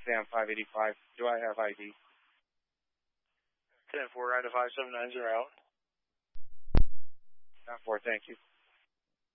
Sam 585. Do I have ID? 10-4, right to 5790 out. 10-4, thank you.